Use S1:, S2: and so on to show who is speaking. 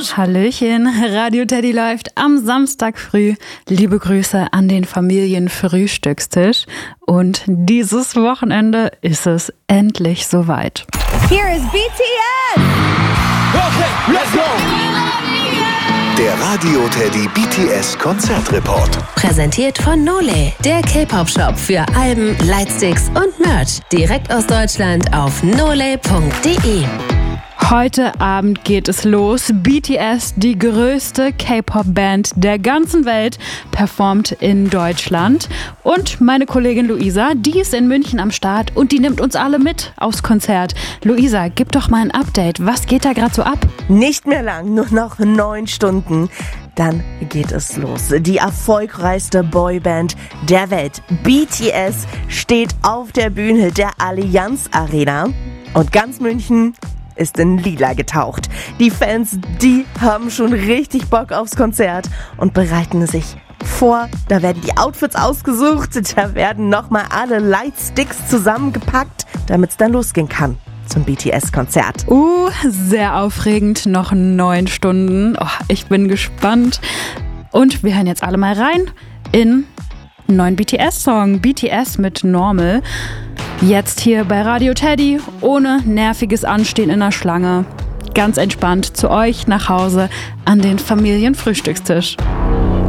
S1: Hallöchen, Radio Teddy läuft am Samstag früh. Liebe Grüße an den Familienfrühstückstisch. Und dieses Wochenende ist es endlich soweit.
S2: Here is BTS!
S3: Okay, let's go!
S4: Der Radio Teddy BTS Konzertreport.
S5: Präsentiert von Nole, der K-Pop-Shop für Alben, Lightsticks und Merch. Direkt aus Deutschland auf nole.de.
S1: Heute Abend geht es los. BTS, die größte K-Pop-Band der ganzen Welt, performt in Deutschland. Und meine Kollegin Luisa, die ist in München am Start und die nimmt uns alle mit aufs Konzert. Luisa, gib doch mal ein Update. Was geht da gerade so ab?
S2: Nicht mehr lang, nur noch 9 Stunden. Dann geht es los. Die erfolgreichste Boyband der Welt, BTS, steht auf der Bühne der Allianz Arena. Und ganz München ist in Lila getaucht. Die Fans, die haben schon richtig Bock aufs Konzert und bereiten sich vor. Da werden die Outfits ausgesucht, da werden nochmal alle Lightsticks zusammengepackt, damit es dann losgehen kann zum BTS-Konzert.
S1: Sehr aufregend. Noch 9 Stunden. Oh, ich bin gespannt. Und wir hören jetzt alle mal rein in einen neuen BTS-Song. BTS mit Normal. Jetzt hier bei Radio Teddy, ohne nerviges Anstehen in der Schlange. Ganz entspannt zu euch nach Hause an den Familienfrühstückstisch.